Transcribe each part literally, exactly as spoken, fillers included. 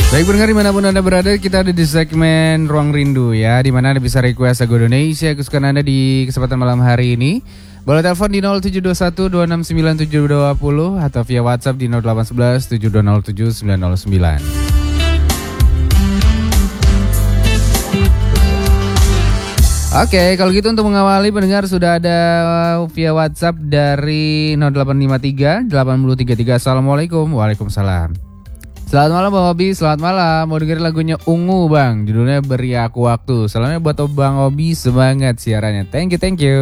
Baik pendengar dimanapun Anda berada, kita ada di segmen Ruang Rindu ya, dimana Anda bisa request lagu Indonesia kesukaan Anda di kesempatan malam hari ini. Boleh telepon di nol tujuh dua satu dua enam sembilan tujuh dua nol atau via WhatsApp di nol delapan satu satu tujuh dua nol tujuh sembilan nol sembilan. Oke, kalau gitu untuk mengawali pendengar sudah ada via WhatsApp dari nol delapan lima tiga delapan nol tiga tiga. Assalamualaikum. Waalaikumsalam. Selamat malam Bang Obi, selamat malam. Mau dengerin lagunya Ungu Bang, judulnya Beri Aku Waktu. Salamnya buat Bang Obi, semangat siarannya. Thank you, thank you.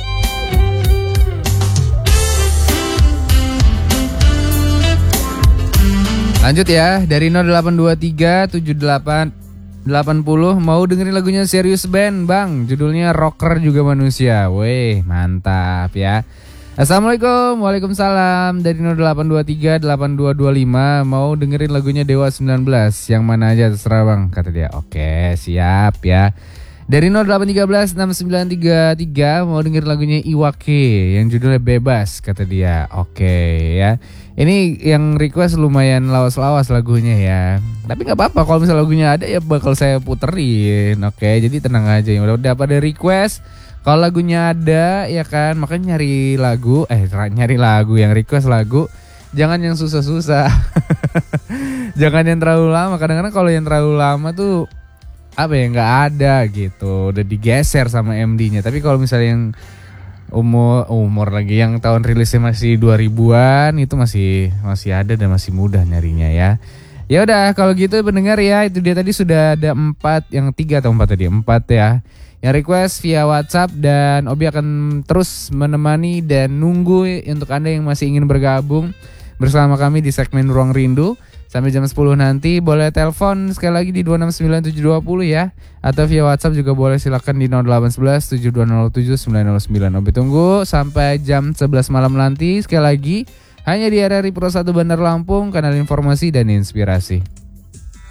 Lanjut ya, dari nol delapan dua tiga tujuh delapan delapan nol. Mau dengerin lagunya Serius Band Bang, judulnya Rocker Juga Manusia. Weh, mantap ya. Assalamualaikum, waalaikumsalam. Dari nol delapan dua tiga delapan dua dua lima. Mau dengerin lagunya Dewa sembilan belas. Yang mana aja terserah Bang, kata dia. Oke, siap ya. Dari nol delapan tiga enam sembilan tiga tiga. Mau dengerin lagunya Iwake yang judulnya Bebas, kata dia. Oke ya. Ini yang request lumayan lawas-lawas lagunya ya. Tapi gak apa-apa, kalau misalnya lagunya ada ya bakal saya puterin. Oke, jadi tenang aja. Udah udah pada request. Kalau lagunya ada ya kan, makanya nyari lagu, eh nyari lagu yang request lagu, jangan yang susah-susah. Jangan yang terlalu lama. Kadang-kadang kalau yang terlalu lama tuh apa ya, nggak ada gitu, udah digeser sama M D-nya. Tapi kalau misalnya yang umur umur lagi yang tahun rilisnya masih dua ribuan itu masih masih ada dan masih mudah nyarinya ya. Ya udah kalau gitu pendengar ya, itu dia tadi sudah ada empat, yang tiga atau empat tadi, empat ya. Yang request via WhatsApp, dan Obi akan terus menemani dan nunggu untuk Anda yang masih ingin bergabung bersama kami di segmen Ruang Rindu sampai jam sepuluh nanti. Boleh telepon sekali lagi di dua enam sembilan tujuh dua nol ya, atau via WhatsApp juga boleh, silakan di nol delapan satu satu tujuh dua nol tujuh sembilan nol sembilan. Obi tunggu sampai jam sebelas malam nanti sekali lagi hanya di R R I Pro satu Bandar Lampung, kanal informasi dan inspirasi.